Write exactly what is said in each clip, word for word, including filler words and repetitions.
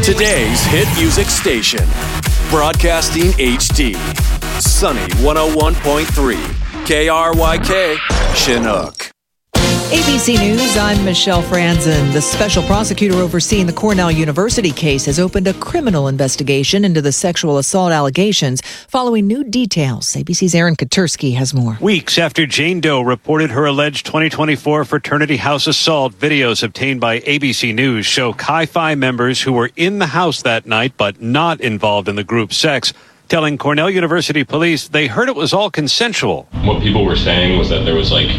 Today's hit music station. Broadcasting H D. Sunny one oh one point three. K R Y K, Chinook. A B C News, I'm Michelle Franzen. The special prosecutor overseeing the Cornell University case has opened a criminal investigation into the sexual assault allegations following new details. A B C's Aaron Katersky has more. Weeks after Jane Doe reported her alleged twenty twenty-four fraternity house assault, videos obtained by A B C News show Chi Phi members who were in the house that night but not involved in the group's sex, telling Cornell University police they heard it was all consensual. What people were saying was that there was like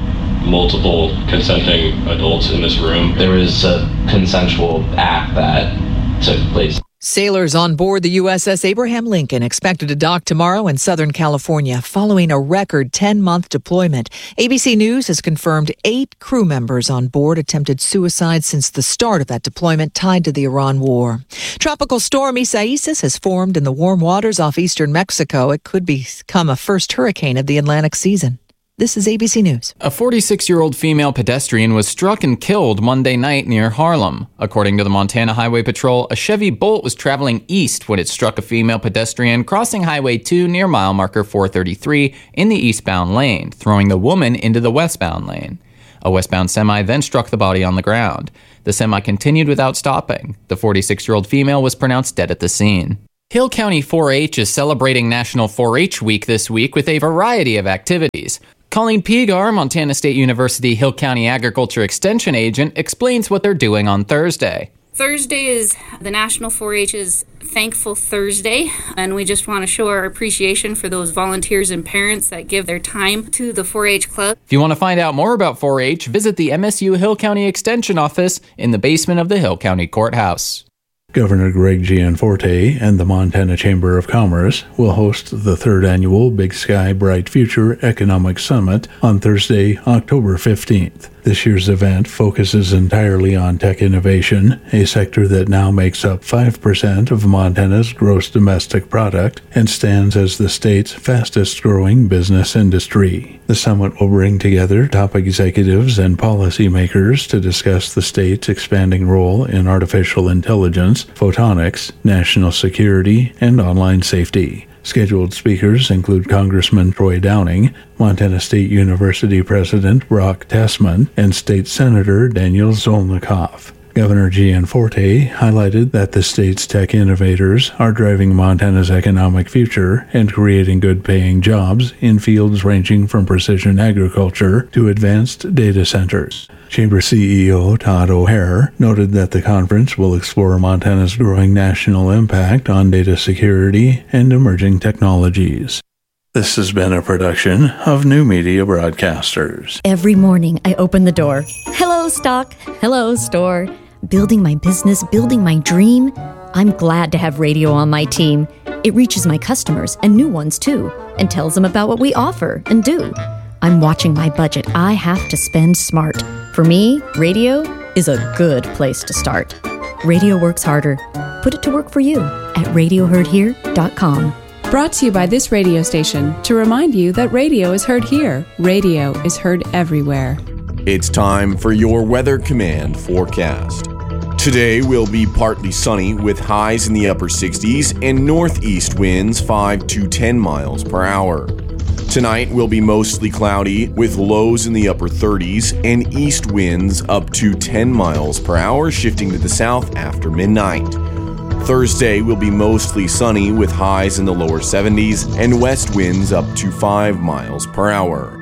multiple consenting adults in this room. There was a consensual act that took place. Sailors on board the U S S Abraham Lincoln expected to dock tomorrow in Southern California following a record ten-month deployment. A B C News has confirmed eight crew members on board attempted suicide since the start of that deployment tied to the Iran war. Tropical storm Isaias has formed in the warm waters off eastern Mexico. It could become a first hurricane of the Atlantic season. This is A B C News. A forty-six-year-old female pedestrian was struck and killed Monday night near Harlem. According to the Montana Highway Patrol, a Chevy Bolt was traveling east when it struck a female pedestrian crossing Highway two near mile marker four thirty-three in the eastbound lane, throwing the woman into the westbound lane. A westbound semi then struck the body on the ground. The semi continued without stopping. The forty-six-year-old female was pronounced dead at the scene. Hill County four H is celebrating National four H Week this week with a variety of activities. Colleen Pegar, Montana State University Hill County Agriculture Extension Agent, explains what they're doing on Thursday. Thursday is the National four H's Thankful Thursday, and we just want to show our appreciation for those volunteers and parents that give their time to the four H Club. If you want to find out more about four H, visit the M S U Hill County Extension Office in the basement of the Hill County Courthouse. Governor Greg Gianforte and the Montana Chamber of Commerce will host the third annual Big Sky Bright Future Economic Summit on Thursday, October fifteenth. This year's event focuses entirely on tech innovation, a sector that now makes up five percent of Montana's gross domestic product and stands as the state's fastest-growing business industry. The summit will bring together top executives and policymakers to discuss the state's expanding role in artificial intelligence, photonics, national security, and online safety. Scheduled speakers include Congressman Troy Downing, Montana State University President Brock Tessman, and State Senator Daniel Zolnikoff. Governor Gianforte highlighted that the state's tech innovators are driving Montana's economic future and creating good-paying jobs in fields ranging from precision agriculture to advanced data centers. Chamber C E O Todd O'Hare noted that the conference will explore Montana's growing national impact on data security and emerging technologies. This has been a production of New Media Broadcasters. Every morning I open the door. Hello, stock. Hello, store. Building my business, building my dream. I'm glad to have radio on my team. It reaches my customers and new ones too, and tells them about what we offer and do. I'm watching my budget. I have to spend smart. For me, radio is a good place to start. Radio works harder. Put it to work for you at radio heard here dot com. Brought to you by this radio station to remind you that radio is heard here. Radio is heard everywhere. It's time for your Weather Command forecast. Today will be partly sunny with highs in the upper sixties and northeast winds five to ten miles per hour. Tonight will be mostly cloudy with lows in the upper thirties and east winds up to ten miles per hour, shifting to the south after midnight. Thursday will be mostly sunny with highs in the lower seventies and west winds up to five miles per hour.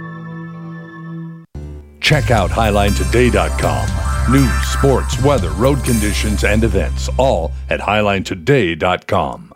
Check out highline today dot com. News, sports, weather, road conditions, and events, all at highline today dot com.